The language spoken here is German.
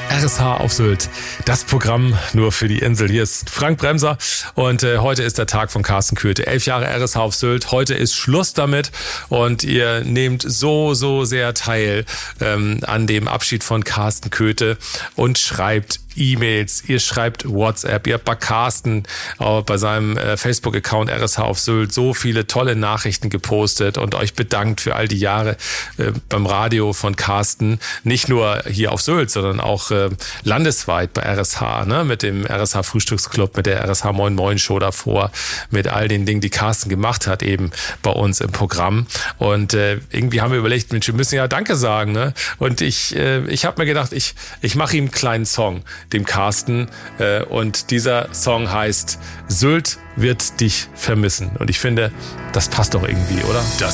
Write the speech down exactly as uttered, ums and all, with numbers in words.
R S H auf Sylt, das Programm nur für die Insel. Hier ist Frank Bremser und äh, heute ist der Tag von Carsten Köthe. Elf Jahre R S H auf Sylt, heute ist Schluss damit und ihr nehmt so, so sehr teil ähm, an dem Abschied von Carsten Köthe und schreibt E-Mails, ihr schreibt WhatsApp, ihr habt bei Carsten äh, bei seinem äh, Facebook-Account R S H auf Sylt so viele tolle Nachrichten gepostet und euch bedankt für all die Jahre äh, beim Radio von Carsten. Nicht nur hier auf Sylt, sondern auch äh, landesweit bei R S H, ne? Mit dem R S H Frühstücksclub, mit der R S H Moin Moin Show davor, mit all den Dingen, die Carsten gemacht hat eben bei uns im Programm. Und äh, irgendwie haben wir überlegt, Mensch, wir müssen ja Danke sagen, ne? Und ich, äh, ich habe mir gedacht, ich, ich mache ihm einen kleinen Song, dem Carsten, äh, und dieser Song heißt Sylt wird dich vermissen. Und ich finde, das passt doch irgendwie, oder? Das